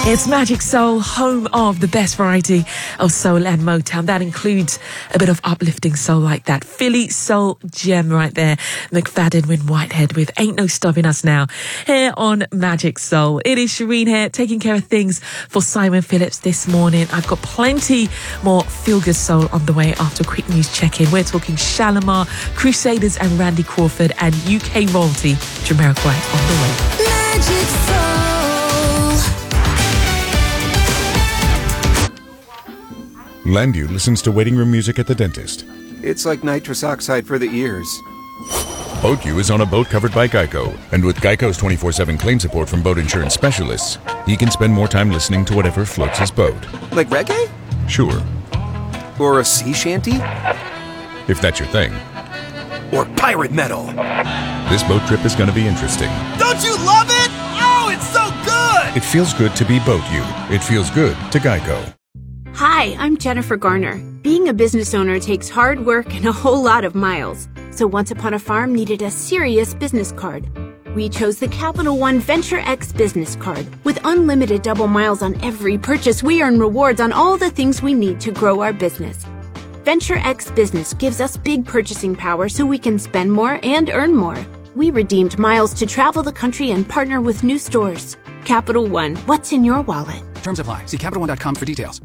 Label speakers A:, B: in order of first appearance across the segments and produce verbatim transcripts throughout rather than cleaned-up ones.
A: It's Magic Soul, home of the best variety of soul and Motown. That includes a bit of uplifting soul like that Philly soul gem right there. McFadden with Whitehead with Ain't No Stopping Us Now here on Magic Soul. It is Shireen here, taking care of things for Simon Phillips this morning. I've got plenty more feel-good soul on the way after a quick news check-in. We're talking Shalimar, Crusaders and Randy Crawford, and U K royalty, Jamiroquai on the way.
B: Magic Soul.
C: Landu listens to waiting room music at the dentist.
D: It's like nitrous oxide for the ears.
C: BoatU is on a boat covered by Geico, and with Geico's twenty-four seven claim support from boat insurance specialists, he can spend more time listening to whatever floats his boat.
D: Like reggae?
C: Sure.
D: Or a sea shanty?
C: If that's your thing.
D: Or pirate metal?
C: This boat trip is going to be interesting.
E: Don't you love it? Oh, it's so good!
C: It feels good to be BoatU. It feels good to Geico.
F: Hi, I'm Jennifer Garner. Being a business owner takes hard work and a whole lot of miles. So Once Upon a Farm needed a serious business card. We chose the Capital One Venture X business card. With unlimited double miles on every purchase, we earn rewards on all the things we need to grow our business. Venture X Business gives us big purchasing power so we can spend more and earn more. We redeemed miles to travel the country and partner with new stores. Capital One, what's in your wallet?
G: Terms apply. See Capital One dot com for details.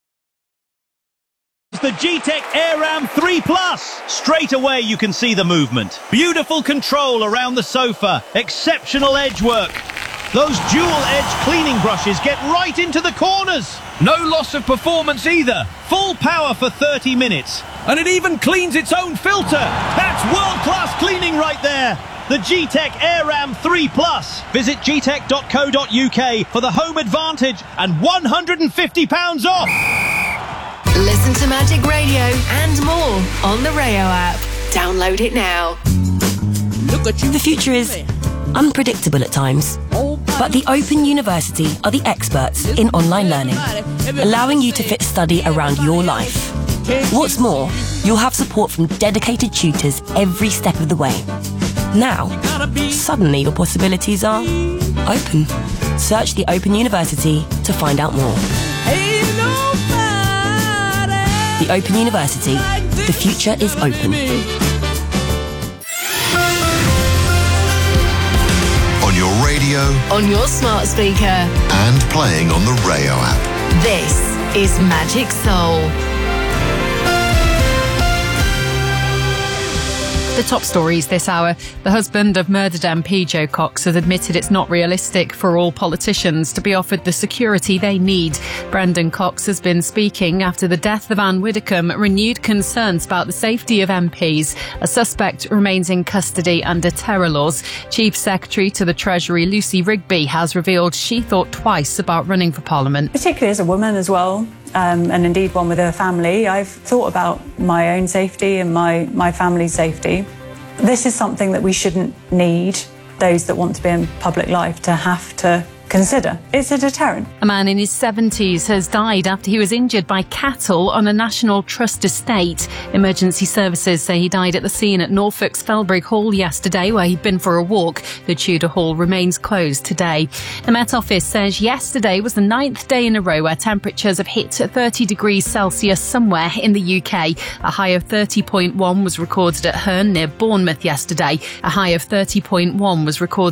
H: The G-Tech AirRam three Plus. Straight away you can see the movement. Beautiful control around the sofa. Exceptional edge work. Those dual-edge cleaning brushes get right into the corners. No loss of performance either. Full power for thirty minutes. And it even cleans its own filter. That's world-class cleaning right there. The G-Tech AirRam three Plus. Visit g tech dot co dot u k for the home advantage and one hundred fifty pounds off.
B: Listen to Magic Radio and more on the Rayo app. Download it now.
I: Look at you. The future is unpredictable at times, but the Open University are the experts in online learning, allowing you to fit study around your life. What's more, you'll have support from dedicated tutors every step of the way. Now, suddenly your possibilities are open. Search the Open University to find out more. The Open University. The future is open.
J: On your radio,
B: On your smart speaker.
J: and playing on the Rayo app.
B: This is Magic Soul.
K: The top stories this hour. The husband of murdered M P Jo Cox has admitted it's not realistic for all politicians to be offered the security they need. Brendan Cox has been speaking after the death of Anne Widdecombe renewed concerns about the safety of M Ps. A suspect remains in custody under terror laws. Chief Secretary to the Treasury Lucy Rigby has revealed she thought twice about running for Parliament.
L: Particularly as a woman as well. Um, and indeed one with a family, I've thought about my own safety and my, my family's safety. This is something that we shouldn't need those that want to be in public life to have to consider. It's a deterrent.
K: A man in his seventies has died after he was injured by cattle on a National Trust estate. Emergency services say he died at the scene at Norfolk's Felbrigg Hall yesterday, where he'd been for a walk. The Tudor Hall remains closed today. The Met Office says yesterday was the ninth day in a row where temperatures have hit thirty degrees Celsius somewhere in the U K. A high of thirty point one was recorded at Herne near Bournemouth yesterday. A high of thirty point one was recorded